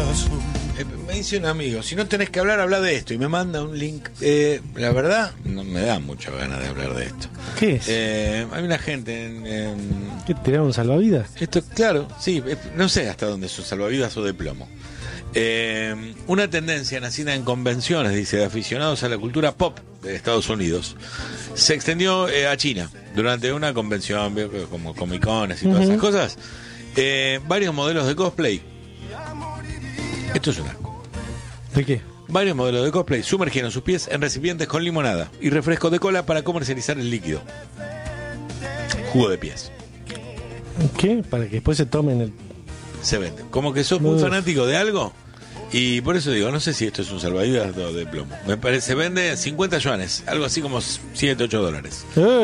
Me dice un amigo, si no tenés que hablar, habla de esto. Y me manda un link. La verdad, no me da mucha ganas de hablar de esto. ¿Qué es? Hay una gente ¿Qué, tiraron un salvavidas? Esto, claro, sí. No sé hasta dónde son salvavidas o de plomo. Una tendencia nacida en convenciones, dice, de aficionados a la cultura pop de Estados Unidos, se extendió a China durante una convención, como Comic-Cones y todas esas cosas. Varios modelos de cosplay. Esto es un asco. ¿De qué? Varios modelos de cosplay sumergieron sus pies en recipientes con limonada y refresco de cola para comercializar el líquido. Jugo de pies. ¿Qué? Para que después se tomen el... Se vende. Como que sos muy fanático de algo. Y por eso digo, no sé si esto es un salvavidas o de plomo. Me parece, se vende 50 yuanes, algo así como 7, 8 dólares.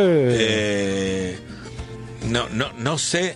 No sé.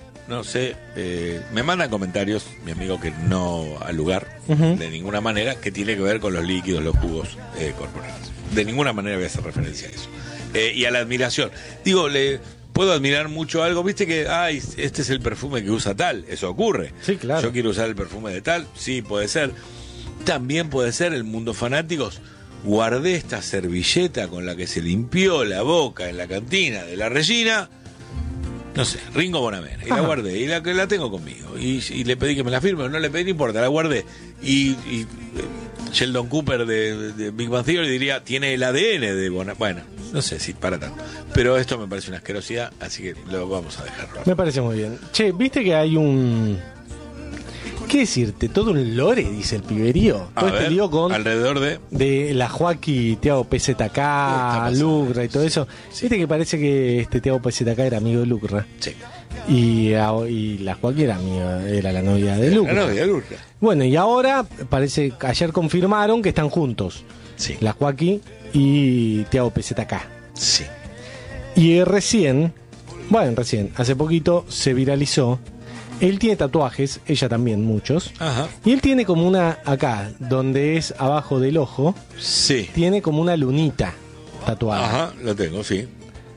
Me mandan comentarios, mi amigo, que no al lugar, de ninguna manera, que tiene que ver con los líquidos, los jugos corporales. De ninguna manera voy a hacer referencia a eso. Y a la admiración. Digo, puedo admirar mucho algo, viste que, este es el perfume que usa tal, eso ocurre. Sí, claro. Yo quiero usar el perfume de tal, sí, puede ser. También puede ser, el mundo fanáticos, guardé esta servilleta con la que se limpió la boca en la cantina de la Regina, no sé, Ringo Bonavena, y la guardé, y la tengo conmigo, y le pedí que me la firme, no le pedí, no importa, la guardé, y Sheldon Cooper de Big Bang Theory diría, tiene el ADN de Bonavena, bueno, no sé si para tanto, pero esto me parece una asquerosidad, así que lo vamos a dejarlo. Me parece muy bien. Che, ¿viste que hay un... ¿Qué decirte? Todo un lore, dice el piberío. Todo este lío con... alrededor de la Joaquín, Thiago PZK, Lucra y todo eso. Sí. Viste que parece que este Thiago PZK era amigo de Lucra. Sí. Y la Joaquín era la novia de Lucra. La novia de Lucra. Bueno, y ahora parece que ayer confirmaron que están juntos. Sí. La Joaquín y Thiago PZK. Sí. Y recién, hace poquito se viralizó. Él tiene tatuajes, ella también, muchos. Ajá. Y él tiene como una, acá, donde es abajo del ojo, sí, tiene como una lunita tatuada. Ajá, lo tengo, sí.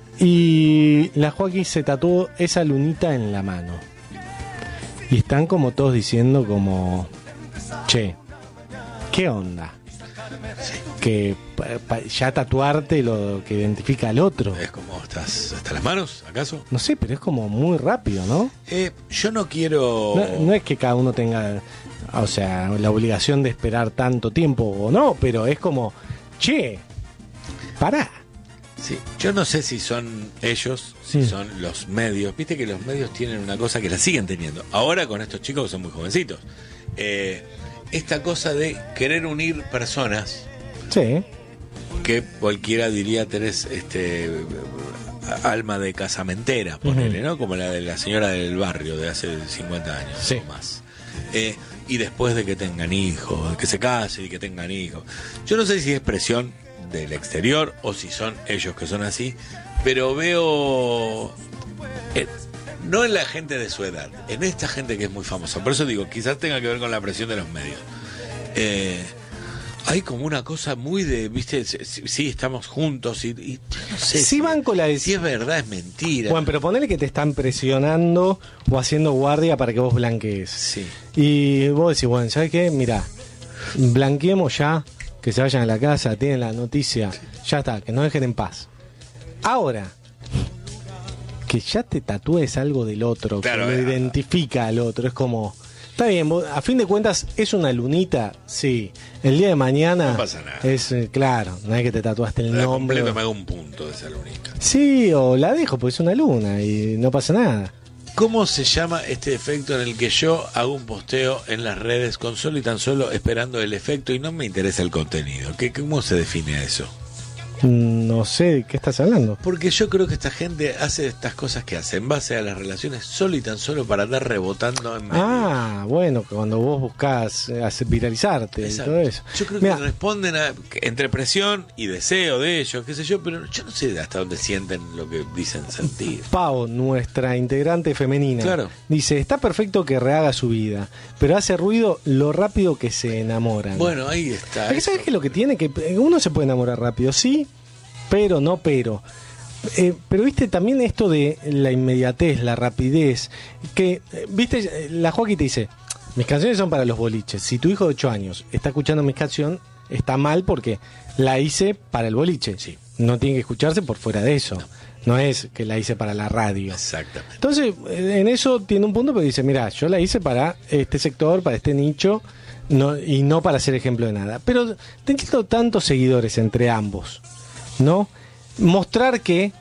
Y la Joaquín se tatuó esa lunita en la mano. Y están como todos diciendo como, che, ¿qué onda? Sí. Que ya tatuarte lo que identifica al otro. Es como, ¿estás hasta las manos, acaso? No sé, pero es como muy rápido, ¿no? Yo no quiero... No es que cada uno tenga, o sea, la obligación de esperar tanto tiempo o no, pero es como, che, pará. Sí, yo no sé si son ellos, si son los medios. Viste que los medios tienen una cosa que la siguen teniendo. Ahora con estos chicos que son muy jovencitos. Esta cosa de querer unir personas. Sí. Que cualquiera diría tenés alma de casamentera, ponele, ¿no? Como la de la señora del barrio de hace 50 años o más. Y después de que tengan hijos, que se casen y que tengan hijos. Yo no sé si es presión del exterior o si son ellos que son así, pero veo... no en la gente de su edad, en esta gente que es muy famosa. Por eso digo, quizás tenga que ver con la presión de los medios. Hay como una cosa muy de, viste, sí, estamos juntos y no sé sí, banco la de... si es verdad, es mentira. Bueno, pero ponele que te están presionando o haciendo guardia para que vos blanquees. Sí. Y vos decís, bueno, ¿sabes qué? Mirá, blanqueemos ya, que se vayan a la casa, tienen la noticia, ya está, que no dejen en paz. Ahora, que ya te tatúes algo del otro, claro, que lo identifica al otro, es como... Está bien, a fin de cuentas es una lunita, sí. El día de mañana no pasa nada. Es claro, no es que te tatuaste el nombre. Completo, me hago un punto de esa lunita. Sí, o la dejo porque es una luna y no pasa nada. ¿Cómo se llama este efecto en el que yo hago un posteo en las redes con solo y tan solo esperando el efecto y no me interesa el contenido? ¿Cómo se define eso? No sé de qué estás hablando. Porque yo creo que esta gente hace estas cosas que hace en base a las relaciones solo y tan solo para andar rebotando en medio. Bueno, cuando vos buscás viralizarte. Exacto. Y todo eso. Yo creo que responden entre presión y deseo de ellos, qué sé yo, pero yo no sé hasta dónde sienten lo que dicen sentir. Pau, nuestra integrante femenina, claro, dice, está perfecto que rehaga su vida, pero hace ruido lo rápido que se enamoran. Bueno, ahí está. ¿Sabes qué es lo que tiene? Que uno se puede enamorar rápido, sí, pero no, pero viste también esto de la inmediatez, la rapidez, que viste, la Joaquín te dice, mis canciones son para los boliches. Si tu hijo de 8 años está escuchando mis canciones, está mal porque la hice para el boliche. Sí. No tiene que escucharse por fuera de eso. No es que la hice para la radio. Exactamente. Entonces, en eso tiene un punto, pero dice, mira, yo la hice para este sector, para este nicho, y no para ser ejemplo de nada. Pero teniendo tantos seguidores entre ambos, ¿no? Mostrar que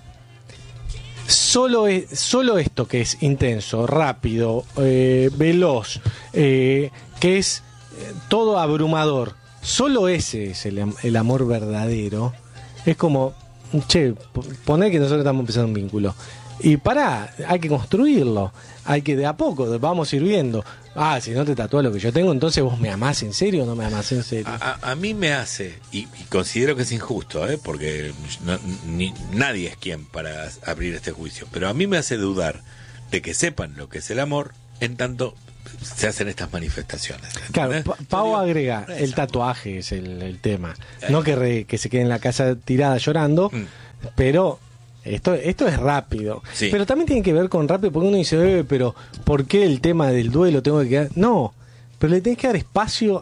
solo esto que es intenso, rápido, veloz, que es todo abrumador, solo ese es el amor verdadero. Es como, che, poner que nosotros estamos empezando un vínculo. Y hay que construirlo. Hay que de a poco, vamos a ir viendo. Si no te tatúas lo que yo tengo, entonces vos me amás en serio o no me amás en serio. A mí me hace, y considero que es injusto, porque nadie es quien para abrir este juicio, pero a mí me hace dudar de que sepan lo que es el amor en tanto se hacen estas manifestaciones. Claro, Pau agrega, el tatuaje es el tema. No que se quede en la casa tirada llorando, pero esto es rápido. Sí. Pero también tiene que ver con rápido, porque uno dice, pero ¿por qué el tema del duelo tengo que quedar? No, pero le tenés que dar espacio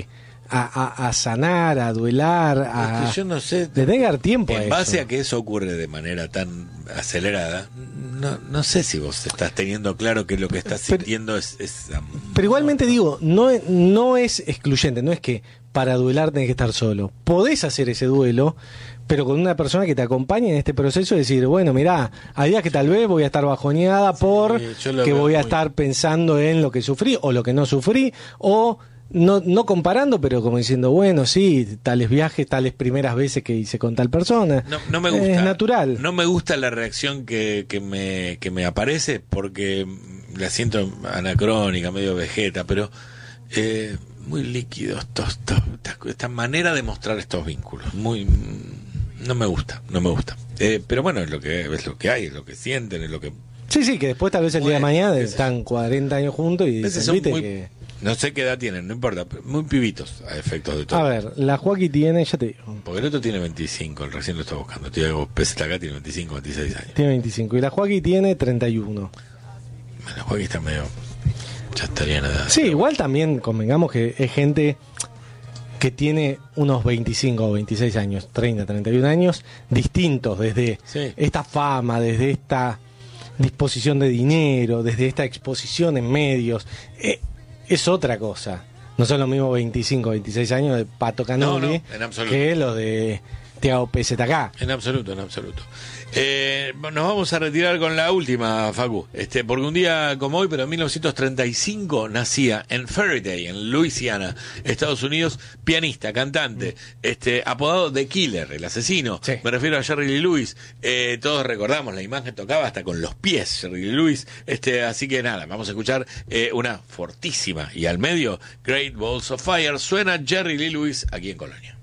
a sanar, a duelar, es que yo no sé, le tenés que dar tiempo a eso. En base a que eso ocurre de manera tan acelerada, no sé si vos estás teniendo claro que lo que estás sintiendo es pero igualmente digo, no es excluyente, no es que para duelar tenés que estar solo. Podés hacer ese duelo, pero con una persona que te acompañe en este proceso y decir, bueno, mirá, hay días que tal vez voy a estar bajoneada que voy a estar pensando en lo que sufrí o lo que no sufrí, o no comparando, pero como diciendo, bueno, sí, tales viajes, tales primeras veces que hice con tal persona. No me gusta. Es natural. No me gusta la reacción que me aparece porque la siento anacrónica, medio vegeta, pero muy líquido esta manera de mostrar estos vínculos. No me gusta. Pero bueno, es lo que hay, es lo que sienten, es lo que... Sí, que después tal vez el día de mañana están 40 años juntos y dicen, viste que... No sé qué edad tienen, no importa, pero muy pibitos a efectos de todo. A ver, la Joaquín tiene, ya te digo. Porque el otro tiene 25, el recién lo está buscando. Tiago Pérez acá tiene 25, 26 años. Tiene 25 y la Joaquín tiene 31. La Joaquín está medio... Ya estaría en edad. Sí, igual también convengamos que es gente que tiene unos 25 o 26 años, 30, 31 años, distintos desde esta fama, desde esta disposición de dinero, desde esta exposición en medios. Es otra cosa. No son los mismos 25, 26 años de Pato Canoli que los de Tiago PZK. En absoluto. Nos vamos a retirar con la última, Facu. Porque un día como hoy, pero en 1935, nacía en Faraday, en Luisiana, Estados Unidos, pianista, cantante, apodado The Killer, el asesino. Sí. Me refiero a Jerry Lee Lewis. Todos recordamos la imagen, tocaba hasta con los pies Jerry Lee Lewis. Así que nada, vamos a escuchar una fortísima y al medio, Great Balls of Fire. Suena Jerry Lee Lewis aquí en Colonia.